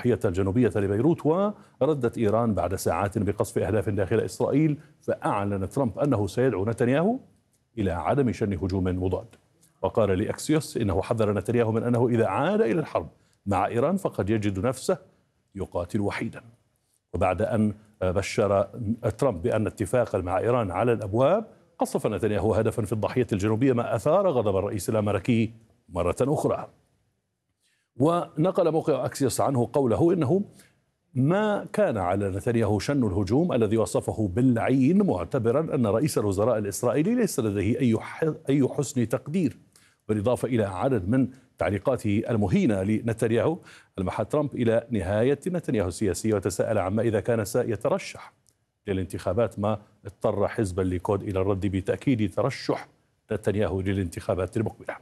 الضاحية الجنوبية لبيروت. وردت إيران بعد ساعات بقصف أهداف داخل إسرائيل، فأعلن ترامب أنه سيدعو نتنياهو إلى عدم شن هجوم مضاد. وقال لأكسيوس إنه حذر نتنياهو من أنه إذا عاد إلى الحرب مع إيران فقد يجد نفسه يقاتل وحيدا. وبعد أن بشر ترامب بأن اتفاقا مع إيران على الأبواب، قصف نتنياهو هدفا في الضاحية الجنوبية، ما أثار غضب الرئيس الأمريكي مرة أخرى. ونقل موقع أكسيوس عنه قوله إنه ما كان على نتنياهو شن الهجوم الذي وصفه باللعين، معتبرا أن رئيس الوزراء الإسرائيلي ليس لديه أي حسن تقدير. بالإضافة إلى عدد من تعليقاته المهينة لنتنياهو، لمح ترامب إلى نهاية نتنياهو السياسية وتساءل عما إذا كان سيترشح للانتخابات، ما اضطر حزب الليكود إلى الرد بتأكيد ترشح نتنياهو للانتخابات المقبلة.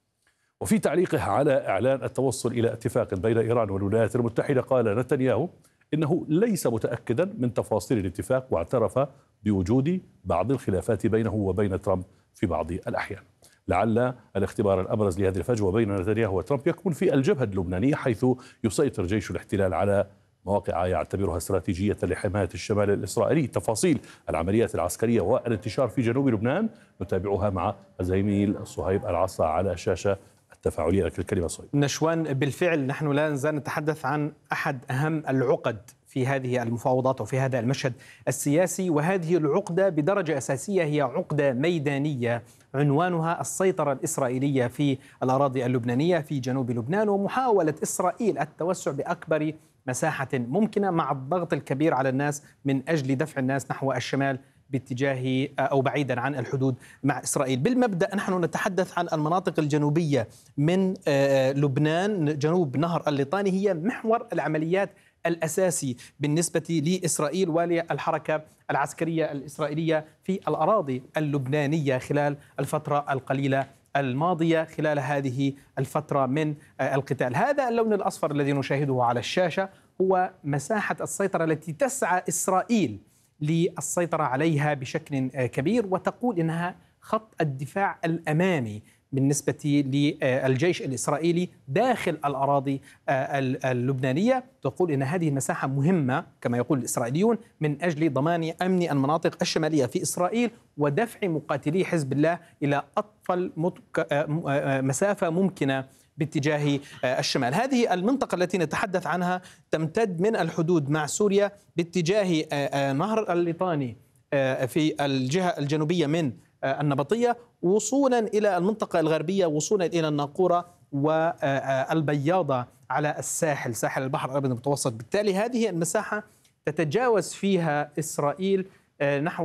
وفي تعليقه على إعلان التوصل إلى اتفاق بين إيران والولايات المتحدة، قال نتنياهو إنه ليس متأكدا من تفاصيل الاتفاق، واعترف بوجود بعض الخلافات بينه وبين ترامب في بعض الأحيان. لعل الاختبار الأبرز لهذه الفجوة بين نتنياهو وترامب يكون في الجبهة اللبنانية، حيث يسيطر جيش الاحتلال على مواقع يعتبرها استراتيجية لحماية الشمال الإسرائيلي. تفاصيل العمليات العسكرية والانتشار في جنوب لبنان نتابعها مع الزميل صهيب العصا على شاشة التفاعلية. لك الكلمة صهيب. نشوان، بالفعل نحن لا نزال نتحدث عن أحد أهم العقد في هذه المفاوضات وفي هذا المشهد السياسي، وهذه العقدة بدرجة أساسية هي عقدة ميدانية عنوانها السيطرة الإسرائيلية في الأراضي اللبنانية في جنوب لبنان، ومحاولة إسرائيل التوسع بأكبر مساحة ممكنة مع الضغط الكبير على الناس من أجل دفع الناس نحو الشمال باتجاه أو بعيدا عن الحدود مع إسرائيل. بالمبدأ نحن نتحدث عن المناطق الجنوبية من لبنان، جنوب نهر الليطاني، هي محور العمليات الأساسي بالنسبة لإسرائيل وللحركة العسكرية الإسرائيلية في الأراضي اللبنانية خلال الفترة القليلة الماضية، خلال هذه الفترة من القتال. هذا اللون الأصفر الذي نشاهده على الشاشة هو مساحة السيطرة التي تسعى إسرائيل للسيطرة عليها بشكل كبير، وتقول إنها خط الدفاع الأمامي بالنسبة للجيش الإسرائيلي داخل الأراضي اللبنانية. تقول إن هذه المساحة مهمة كما يقول الإسرائيليون من أجل ضمان أمن المناطق الشمالية في إسرائيل ودفع مقاتلي حزب الله إلى أطول مسافة ممكنة باتجاه الشمال. هذه المنطقة التي نتحدث عنها تمتد من الحدود مع سوريا باتجاه نهر الليطاني في الجهة الجنوبية من النبطية، وصولا إلى المنطقة الغربية، وصولا إلى الناقورة والبياضة على الساحل، ساحل البحر الأبيض المتوسط. بالتالي هذه المساحة تتجاوز فيها إسرائيل نحو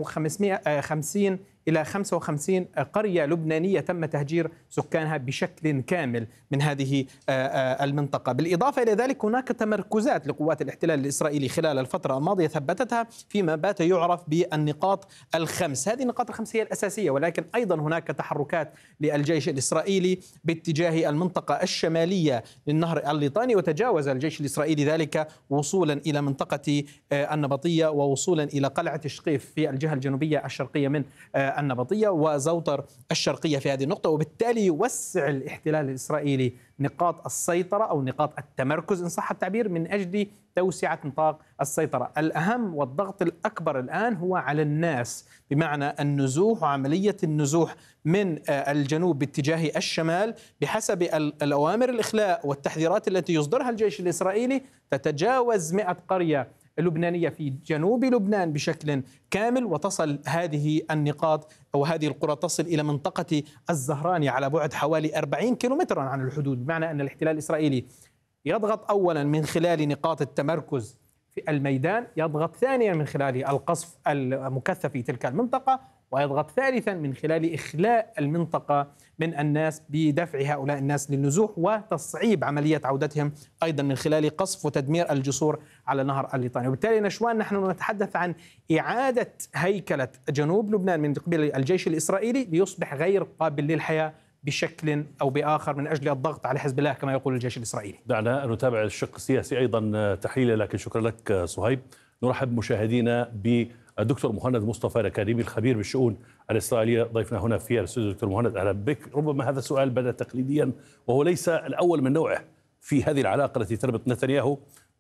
550 إلى 55 قرية لبنانية تم تهجير سكانها بشكل كامل من هذه المنطقة. بالإضافة إلى ذلك هناك تمركزات لقوات الاحتلال الإسرائيلي خلال الفترة الماضية ثبتتها فيما بات يعرف بالنقاط الخمس. هذه النقاط الخمس هي الأساسية، ولكن أيضا هناك تحركات للجيش الإسرائيلي باتجاه المنطقة الشمالية للنهر الليطاني، وتجاوز الجيش الإسرائيلي ذلك وصولا إلى منطقة النبطية ووصولا إلى قلعة الشقيف في الجهة الجنوبية الشرقية من النبطية وزوطر الشرقية في هذه النقطة. وبالتالي يوسع الاحتلال الإسرائيلي نقاط السيطرة أو نقاط التمركز إن صح التعبير من أجل توسعة نطاق السيطرة. الأهم والضغط الأكبر الآن هو على الناس، بمعنى النزوح وعملية النزوح من الجنوب باتجاه الشمال بحسب الأوامر الإخلاء والتحذيرات التي يصدرها الجيش الإسرائيلي. تتجاوز 100 قرية اللبنانية في جنوب لبنان بشكل كامل، وتصل هذه النقاط أو هذه القرى تصل إلى منطقة الزهراني على بعد حوالي 40 كيلومترا عن الحدود، بمعنى أن الاحتلال الإسرائيلي يضغط أولا من خلال نقاط التمركز في الميدان، يضغط ثانيا من خلال القصف المكثف في تلك المنطقة، ويضغط ثالثا من خلال إخلاء المنطقة من الناس بدفع هؤلاء الناس للنزوح وتصعيب عملية عودتهم أيضا من خلال قصف وتدمير الجسور على نهر الليطاني. وبالتالي نشوان نحن نتحدث عن إعادة هيكلة جنوب لبنان من قبل الجيش الإسرائيلي ليصبح غير قابل للحياة بشكل أو بآخر من أجل الضغط على حزب الله كما يقول الجيش الإسرائيلي. دعنا نتابع الشق السياسي أيضا تحليلا، لكن شكرا لك صهيب. نرحب مشاهدينا بالدكتور مهند مصطفى الأكاديمي الخبير بالشؤون الإسرائيلية، ضيفنا هنا في الاستوديو. دكتور مهند أهلا بك. ربما هذا السؤال بدأ تقليديا وهو ليس الأول من نوعه في هذه العلاقة التي تربط نتنياهو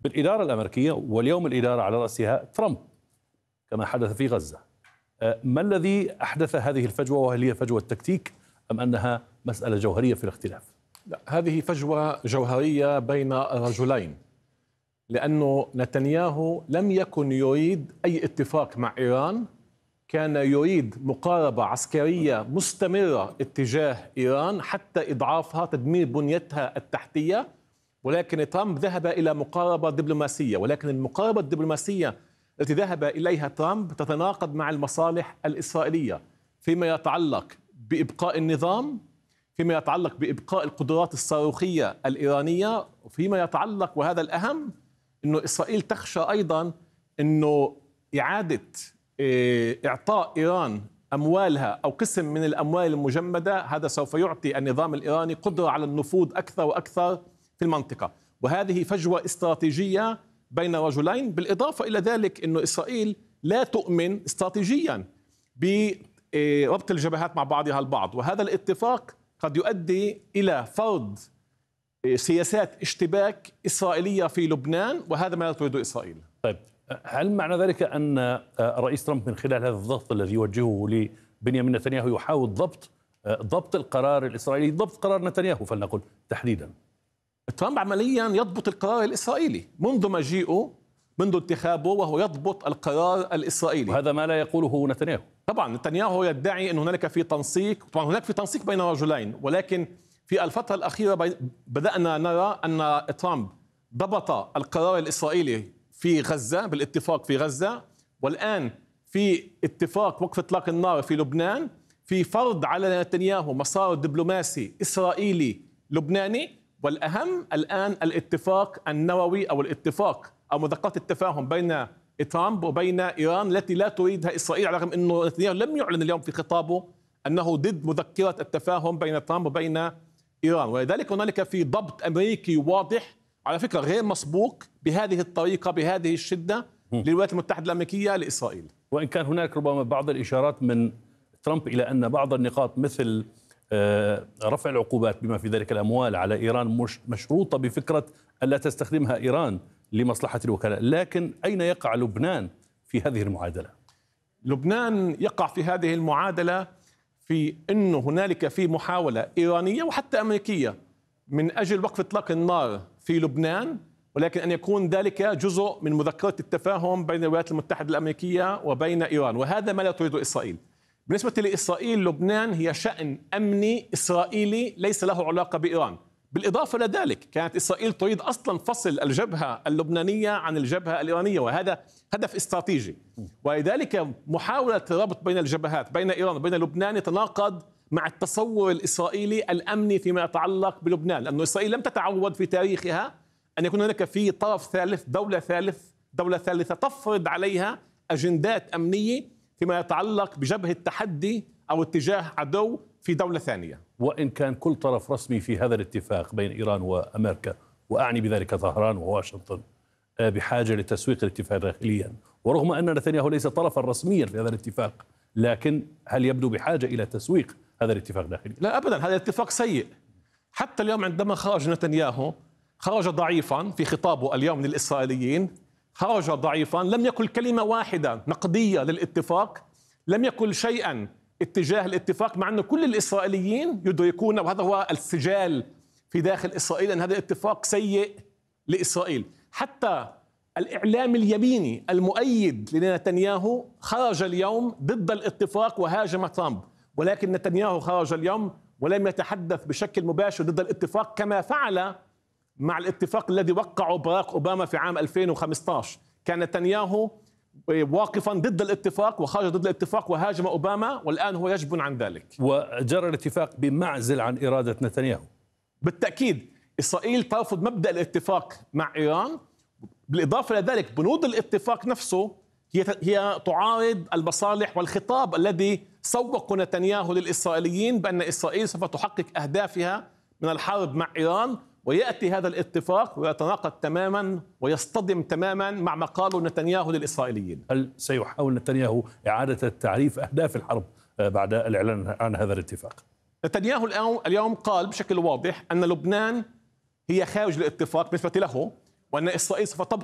بالإدارة الأمريكية، واليوم الإدارة على رأسها ترامب كما حدث في غزة. ما الذي أحدث هذه الفجوة، وهل هي فجوة تكتيك أم أنها مسألة جوهرية في الاختلاف؟ لا، هذه فجوة جوهرية بين رجلين، لأنه نتنياهو لم يكن يريد أي اتفاق مع إيران، كان يريد مقاربة عسكرية مستمرة اتجاه إيران حتى إضعافها، تدمير بنيتها التحتية. ولكن ترامب ذهب إلى مقاربة دبلوماسية، ولكن المقاربة الدبلوماسية التي ذهب إليها ترامب تتناقض مع المصالح الإسرائيلية فيما يتعلق بإبقاء النظام، فيما يتعلق بإبقاء القدرات الصاروخية الإيرانية، وفيما يتعلق، وهذا الأهم، أنه إسرائيل تخشى أيضا أنه إعادة إعطاء إيران أموالها أو قسم من الأموال المجمدة. هذا سوف يعطي النظام الإيراني قدرة على النفوذ أكثر وأكثر في المنطقة، وهذه فجوة استراتيجية بين رجلين. بالإضافة إلى ذلك أنه إسرائيل لا تؤمن استراتيجيا بربط الجبهات مع بعضها البعض، وهذا الاتفاق قد يؤدي إلى فرض سياسات اشتباك إسرائيلية في لبنان، وهذا ما لا تريده إسرائيل. طيب، هل معنى ذلك أن رئيس ترامب من خلال هذا الضغط الذي يوجهه لبنيامين نتنياهو يحاول ضبط القرار الإسرائيلي، ضبط قرار نتنياهو فلنقل تحديدا؟ ترامب عمليا يضبط القرار الإسرائيلي منذ مجيئه، منذ انتخابه، وهو يضبط القرار الإسرائيلي، وهذا ما لا يقوله نتنياهو. طبعا نتنياهو يدعي أن هناك في تنسيق، طبعا هناك في تنسيق بين رجلين، ولكن في الفترة الأخيرة بدأنا نرى أن ترامب ضبط القرار الإسرائيلي في غزة بالاتفاق في غزة، والآن في اتفاق وقف إطلاق النار في لبنان، في فرض على نتنياهو مسار دبلوماسي إسرائيلي لبناني، والأهم الآن الاتفاق النووي أو الاتفاق أو مذكرات التفاهم بين ترامب وبين إيران التي لا تريدها إسرائيل، على الرغم أنه نتنياهو لم يعلن اليوم في خطابه أنه ضد مذكرة التفاهم بين ترامب وبين إيران. ولذلك هنالك في ضبط أمريكي واضح، على فكرة غير مسبوق، بهذه الطريقة بهذه الشدة للولايات المتحدة الأمريكية لإسرائيل. وإن كان هناك ربما بعض الإشارات من ترامب إلى أن بعض النقاط مثل رفع العقوبات بما في ذلك الأموال على إيران مشروطة بفكرة ألا تستخدمها إيران لمصلحة الوكلاء، لكن أين يقع لبنان في هذه المعادلة؟ لبنان يقع في هذه المعادلة في أنه هنالك في محاولة إيرانية وحتى أمريكية من أجل وقف إطلاق النار في لبنان، ولكن أن يكون ذلك جزء من مذكرة التفاهم بين الولايات المتحدة الأمريكية وبين إيران، وهذا ما لا تريده إسرائيل. بالنسبة لإسرائيل، لبنان هي شأن أمني إسرائيلي ليس له علاقة بإيران. بالإضافة إلى ذلك كانت إسرائيل تريد أصلا فصل الجبهة اللبنانية عن الجبهة الإيرانية، وهذا هدف استراتيجي، ولذلك محاولة الربط بين الجبهات بين إيران وبين لبنان يتناقض مع التصور الإسرائيلي الأمني فيما يتعلق بلبنان، لأن إسرائيل لم تتعود في تاريخها أن يكون هناك في طرف ثالث، دولة ثالثة تفرض عليها أجندات أمنية فيما يتعلق بجبهة تحدي أو اتجاه عدو في دولة ثانية. وإن كان كل طرف رسمي في هذا الاتفاق بين إيران وأمريكا، وأعني بذلك طهران وواشنطن، بحاجة لتسويق الاتفاق داخليا، ورغم أن نتنياهو ليس طرفا رسميا في هذا الاتفاق، لكن هل يبدو بحاجة إلى تسويق هذا الاتفاق داخليا؟ لا أبدا، هذا الاتفاق سيء. حتى اليوم عندما خرج نتنياهو خرج ضعيفا في خطابه اليوم للإسرائيليين، خرج ضعيفا، لم يقل كلمة واحدة نقدية للاتفاق، لم يقل شيئا اتجاه الاتفاق، مع أن كل الإسرائيليين يدركون، وهذا هو السجال في داخل إسرائيل، أن هذا الاتفاق سيء لإسرائيل. حتى الإعلام اليميني المؤيد لنتنياهو خرج اليوم ضد الاتفاق وهاجم ترامب، ولكن نتنياهو خرج اليوم ولم يتحدث بشكل مباشر ضد الاتفاق كما فعل مع الاتفاق الذي وقعه باراك أوباما في عام 2015. كان نتنياهو واقفا ضد الاتفاق وخرج ضد الاتفاق وهاجم أوباما، والآن هو يجبن عن ذلك. وجرى الاتفاق بمعزل عن إرادة نتنياهو. بالتأكيد إسرائيل ترفض مبدأ الاتفاق مع إيران. بالإضافة إلى ذلك بنود الاتفاق نفسه هي تعارض المصالح والخطاب الذي سوق نتنياهو للإسرائيليين بأن إسرائيل سوف تحقق أهدافها من الحرب مع إيران، ويأتي هذا الاتفاق ويتناقض تماما ويصطدم تماما مع ما قاله نتنياهو للإسرائيليين. هل سيحاول نتنياهو إعادة تعريف أهداف الحرب بعد الإعلان عن هذا الاتفاق؟ نتنياهو اليوم قال بشكل واضح أن لبنان هي خارج الاتفاق بالنسبة له، وأن إسرائيل سوف تبقى